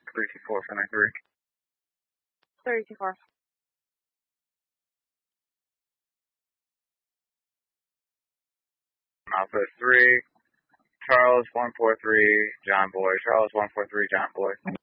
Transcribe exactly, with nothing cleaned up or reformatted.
three two four four nine three. three two four. Alpha three, Charles one four three, John Boy. Charles one four three, John Boy.